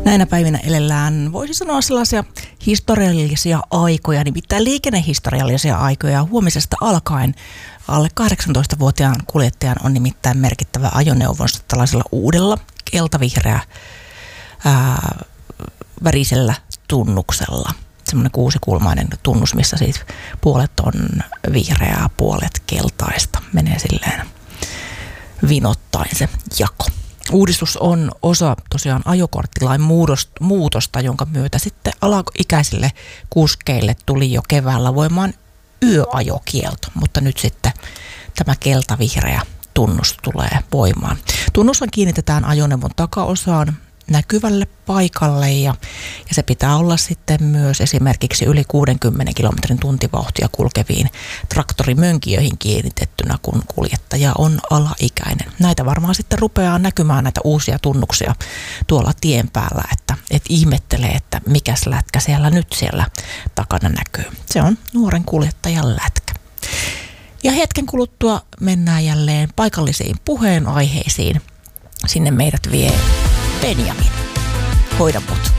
Näinä päivinä elellään, voisi sanoa, sellaisia historiallisia aikoja, nimittäin liikennehistoriallisia aikoja. Huomisesta alkaen alle 18-vuotiaan kuljettajan on nimittäin merkittävä ajoneuvonsa tällaisella uudella keltavihreä värisellä tunnuksella. Semmoinen kuusikulmainen tunnus, missä siis puolet on vihreää, puolet keltaista. Menee silleen vinottain se jako. Uudistus on osa tosiaan ajokorttilain muutosta, jonka myötä sitten alaikäisille kuskeille tuli jo keväällä voimaan yöajokielto, mutta nyt sitten tämä keltavihreä tunnus tulee voimaan. Tunnushan kiinnitetään ajoneuvon takaosaan näkyvälle paikalle ja se pitää olla sitten myös esimerkiksi yli 60 kilometrin tuntivauhtia kulkeviin traktorimönkijöihin kiinnitettynä, kun kuljettaja on alaikäinen. Näitä varmaan sitten rupeaa näkymään näitä uusia tunnuksia tuolla tien päällä, että ihmettelee, että mikäs lätkä siellä takana näkyy. Se on nuoren kuljettajan lätkä. Ja hetken kuluttua mennään jälleen paikallisiin puheenaiheisiin. Sinne meidät vie Benjamin. Hoida mut.